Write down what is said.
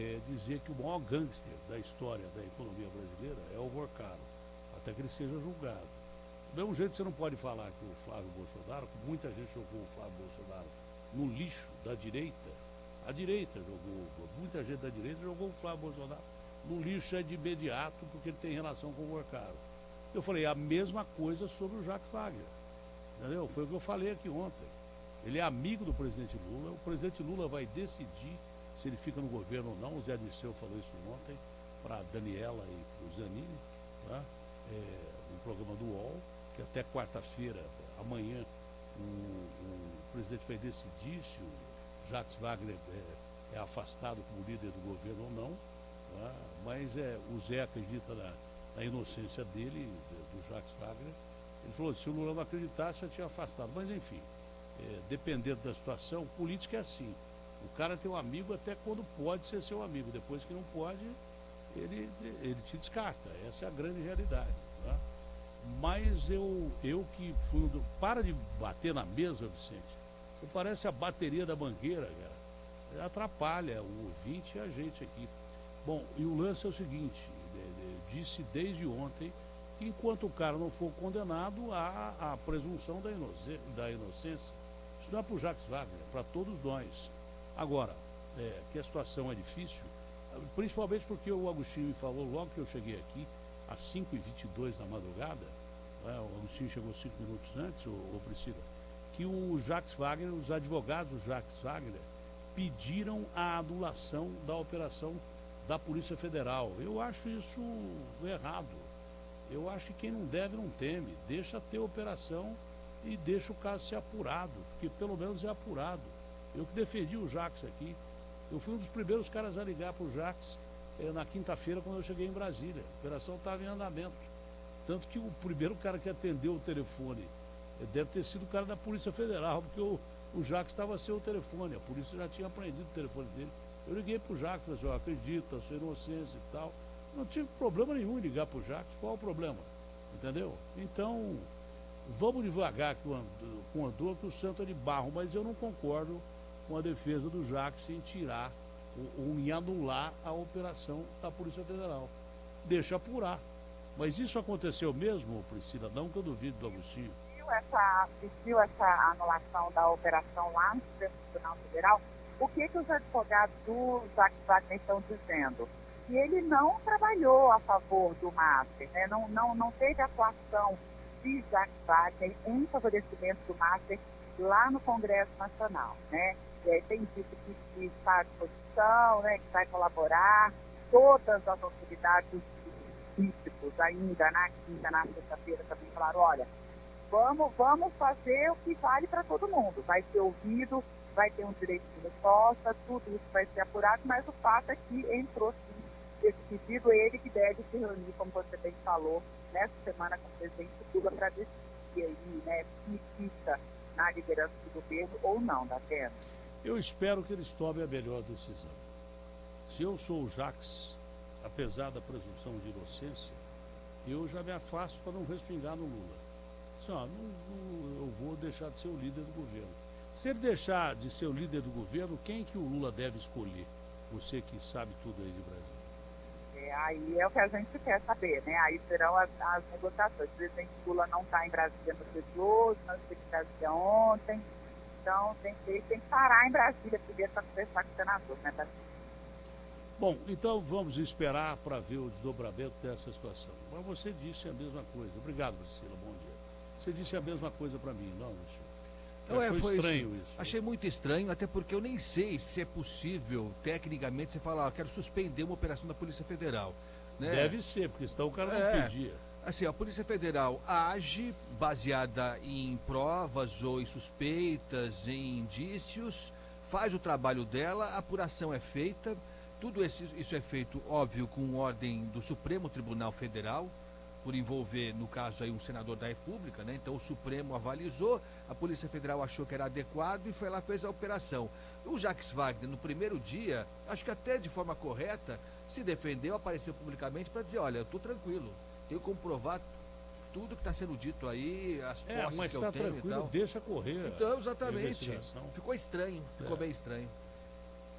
dizer que o maior gangster da história da economia brasileira é o Morcaro, até que ele seja julgado. Do mesmo jeito, você não pode falar que o Flávio Bolsonaro, que muita gente jogou o Flávio Bolsonaro no lixo da direita, a direita jogou, muita gente da direita jogou o Flávio Bolsonaro no lixo de imediato, porque ele tem relação com o Morcaro. Eu falei a mesma coisa sobre o Jacques Wagner, entendeu? Foi o que eu falei aqui ontem. Ele é amigo do presidente Lula, o presidente Lula vai decidir se ele fica no governo ou não. O Zé Dirceu falou isso ontem para a Daniela e para o Zanini, tá? No programa do UOL, que até quarta-feira, amanhã, o presidente vai decidir se o Jacques Wagner é afastado como líder do governo ou não, tá? Mas o Zé acredita na inocência dele, do Jacques Wagner. Ele falou, se o Lula não acreditasse, já tinha afastado. Mas enfim, dependendo da situação, política é assim. O cara tem um amigo até quando pode ser seu amigo. Depois que não pode, ele te descarta. Essa é a grande realidade. Tá? Mas eu que fui para de bater na mesa, Vicente. Você parece a bateria da Mangueira, cara. Atrapalha o ouvinte e a gente aqui. Bom, e o lance é o seguinte, disse desde ontem que enquanto o cara não for condenado, há a presunção da inocência. Isso não é para o Jacques Wagner, é para todos nós. Agora, que a situação é difícil, principalmente porque o Agostinho me falou logo que eu cheguei aqui, às 5h22 da madrugada, o Agostinho chegou 5 minutos antes, ô Priscila, que o Jacques Wagner, os advogados do Jacques Wagner, pediram a anulação da operação da Polícia Federal. Eu acho isso errado. Eu acho que quem não deve não teme. Deixa ter operação e deixa o caso ser apurado, porque pelo menos é apurado. Eu que defendi o Jacques aqui. Eu fui um dos primeiros caras a ligar para o Jacques na quinta-feira, quando eu cheguei em Brasília. A operação estava em andamento. Tanto que o primeiro cara que atendeu o telefone deve ter sido o cara da Polícia Federal, porque o Jacques estava sem o telefone. A polícia já tinha apreendido o telefone dele. Eu liguei para o Jacques, falei assim, eu acredito, a sua inocência e tal. Não tive problema nenhum em ligar para o Jacques. Qual o problema? Entendeu? Então, vamos devagar com o andor, que o santo é de barro, mas eu não concordo com a defesa do Jacques em tirar ou em anular a operação da Polícia Federal. Deixa apurar. Mas isso aconteceu mesmo, Priscila? Não que eu duvido do Agostinho. Pediu essa anulação da operação lá no Supremo Tribunal Federal. O que os advogados do Jacques Wagner estão dizendo? Que ele não trabalhou a favor do Master, né? Não teve atuação de Jacques Wagner em favorecimento do Master lá no Congresso Nacional, né? E aí tem dito que está à disposição, né? Que vai colaborar. Todas as autoridades políticos ainda na quinta, na sexta-feira também falaram, olha, vamos fazer o que vale para todo mundo. Vai ser ouvido, vai ter um direito de resposta, tudo isso vai ser apurado, mas o fato é que entrou sim esse pedido, ele que deve se reunir, como você bem falou, nessa semana com o presidente Lula para decidir aí, né, se fica na liderança do governo ou não, da pena. Eu espero que eles tomem a melhor decisão. Se eu sou o Jacques, apesar da presunção de inocência, eu já me afasto para não respingar no Lula. Assim, eu vou deixar de ser o líder do governo. Se ele deixar de ser o líder do governo, quem que o Lula deve escolher? Você que sabe tudo aí de Brasil. Aí é o que a gente quer saber, né? Aí serão as negociações. O presidente Lula não está em Brasília no dia de hoje, não esteve em Brasília ontem. Então tem que parar em Brasília primeiro para conversar com o senador, né? Bom, então vamos esperar para ver o desdobramento dessa situação. Mas você disse a mesma coisa. Obrigado, Priscila, bom dia. Você disse a mesma coisa para mim, não, Michel? Foi estranho isso. Achei muito estranho, até porque eu nem sei se é possível, tecnicamente, você falar, quero suspender uma operação da Polícia Federal. Né? Deve ser, porque senão o cara não pedia. Assim, a Polícia Federal age baseada em provas ou em suspeitas, em indícios, faz o trabalho dela, a apuração é feita, tudo isso é feito, óbvio, com ordem do Supremo Tribunal Federal, por envolver, no caso aí, um senador da República, né? Então o Supremo avalizou, a Polícia Federal achou que era adequado e foi lá, fez a operação. O Jacques Wagner, no primeiro dia, acho que até de forma correta, se defendeu, apareceu publicamente para dizer, olha, eu estou tranquilo, tenho que comprovar tudo que está sendo dito aí, as posses mas que eu tenho tranquilo, e tal. deixa correr. Então, exatamente, ficou estranho, ficou bem estranho.